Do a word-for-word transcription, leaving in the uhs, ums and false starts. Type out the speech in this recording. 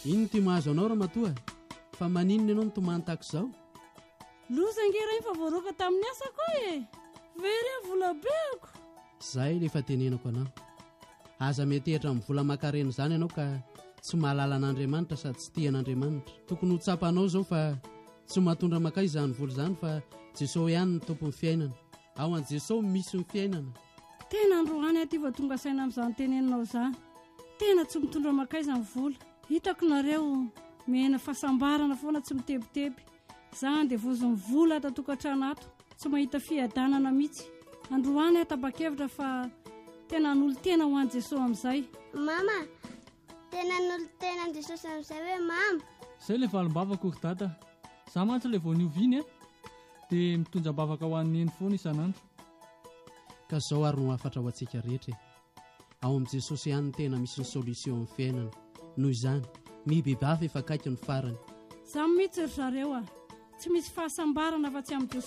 ino ty mahazo anao raha matoa fa maninona ianao nitomany tahaka izao? Loza ngera iny fa voaroka tamin'ny asa koa e very a vola beako. Zay lefa tenenako anao, aza metehitra amin'ny vola makarena izany ianao ka tsy mahalala an'Andriamanitra sady tsy tia an'Andriamanitra. Tokony ho tsapanao izao fa tsy matondra makay izany vola izany fa Jesosy ihany ny tompon'ny fiainana. Ao an' Jesosy misy ny fiainana. Tena androany aty vatonga saina amin'izany teneninao izany. Tena tsy mitondra makay izany vola. Hitako nareo mihena fahasambarana foana tsy mitebiteby. Izany dia vozon'ny vola tatokantrano ato, tsy mahita fiadanana mihitsy. Androany aho tapa-kevitra fa tena n'olo tena ho an'i Jesosy amin'izay. Mama, tena n'olo tena an'i Jesosy amin'izay hoe mama. Izay ilay valim-bavaka ry dada. Izaho mantsy ilay vao nioviny e, dia mitondra bavaka ho an'ny eny foana isan'andro. Ka izao ary no hafatra ho antsika rehetra. Ao amin'i Jesosy ihany tena misy ny solution amin'ny fiainana. Noho izany, mibebafy efa akaiky ny farany. Izaho mihitsy ry zareo a, tsy misy fahasambarana fa tsy amin'ny Jesosy.